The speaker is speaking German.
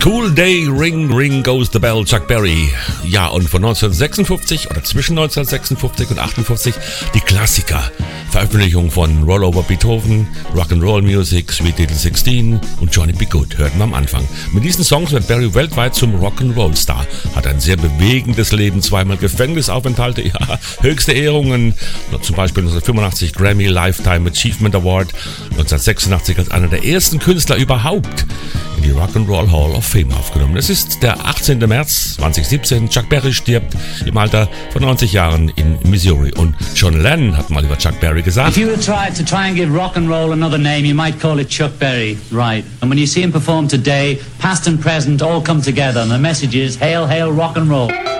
Cool Day, Ring, Ring Goes the Bell, Chuck Berry. Ja, und von 1956 oder zwischen 1956 und 58 die Klassiker. Veröffentlichung von Rollover Beethoven, Rock'n'Roll Music, Sweet Little 16 und Johnny B. Good hörten wir am Anfang. Mit diesen Songs wird Berry weltweit zum Rock'n'Roll-Star. Hat ein sehr bewegendes Leben, zweimal Gefängnisaufenthalte, ja, höchste Ehrungen. Zum Beispiel 1985 Grammy Lifetime Achievement Award, 1986 als einer der ersten Künstler überhaupt in die Rock'n'Roll Hall of Fame aufgenommen. Es ist der 18. März 2017. Chuck Berry stirbt im Alter von 90 Jahren in Missouri. Und John Lennon hat mal über Chuck Berry gesagt: If you were to try and give rock and roll another name, you might call it Chuck Berry, right? And when you see him perform today, past and present all come together, and the message is hail, hail, rock and roll.